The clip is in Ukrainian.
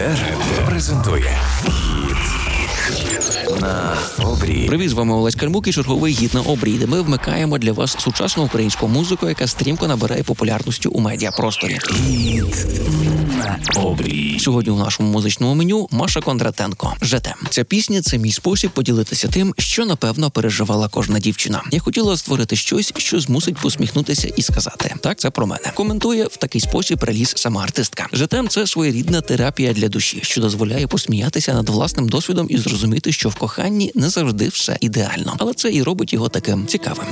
РТР презентує «Гіт на обрій». Привіт, з вами Олесь Кармук і черговий «Гіт на обрій», де ми вмикаємо для вас сучасну українську музику, яка стрімко набирає популярності у медіапросторі. «Гіт на обрій». Сьогодні у нашому музичному меню Маша Кондратенко «ЖТ». Ця пісня – це мій спосіб поділитися тим, що, напевно, переживала кожна дівчина. Я хотіла створити щось, що змусить посміхнутися і сказати «так, це про мене». Коментує в такий спосіб реліз сама артистка. «ЖТ» – це своєрідна терапія для душі, що дозволяє посміятися над власним досвідом і зрозуміти, що в коханні не завжди все ідеально. Але це і робить його таким цікавим.